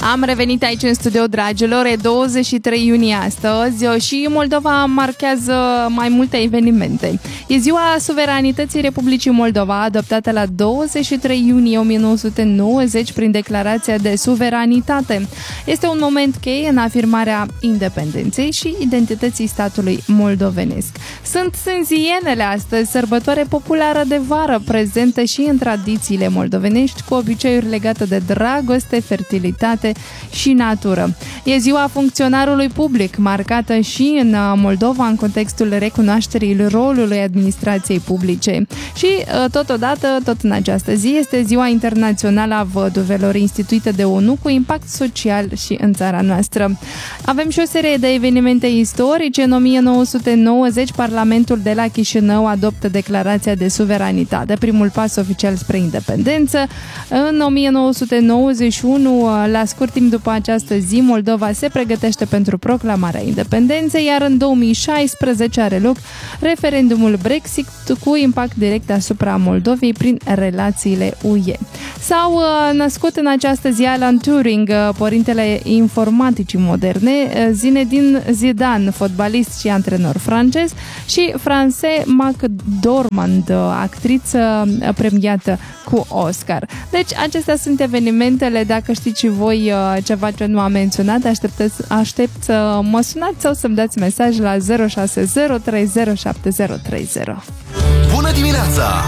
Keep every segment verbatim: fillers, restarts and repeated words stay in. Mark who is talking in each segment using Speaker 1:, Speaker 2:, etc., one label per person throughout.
Speaker 1: Am revenit aici în studio, dragilor, e douăzeci și trei iunie astăzi și Moldova marchează mai multe evenimente. E ziua suveranității Republicii Moldova, adoptată la douăzeci și trei iunie o mie nouă sute nouăzeci prin declarația de suveranitate. Este un moment cheie în afirmarea independenței și identității statului moldovenesc. Sunt sânzienele astăzi, sărbătoare populară de vară, prezentă și în tradițiile moldovenești, cu obiceiuri legate de dragoste, fertilitate și natură. E ziua funcționarului public, marcată și în Moldova în contextul recunoașterii rolului administrației publice. Și totodată, tot în această zi, este ziua internațională a văduvelor, instituită de ONU cu impact social și în țara noastră. Avem și o serie de evenimente istorice. În o mie nouă sute nouăzeci, Parlamentul de la Chișinău adoptă declarația de suveranitate, primul pas oficial spre independență. În o mie nouă sute nouăzeci și unu, la scurt timp după această zi, Moldova se pregătește pentru proclamarea independenței, iar în două mii șaisprezece are loc referendumul Brexit cu impact direct asupra Moldovei prin relațiile U E. S-au născut în această zi Alan Turing, părintele informaticii moderne, Zinedine Zidane, fotbalist și antrenor francez, și Frances McDormand, actriță premiată cu Oscar. Deci acestea sunt evenimentele. Dacă știți și voi ceva ce nu am menționat, aștept, aștept să mă sunați sau să-mi dați mesaj la zero șase zero trei zero șapte zero trei zero.
Speaker 2: Bună dimineața!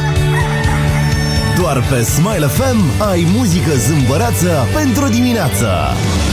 Speaker 2: Doar pe Smile F M ai muzică zâmbăreață pentru dimineață.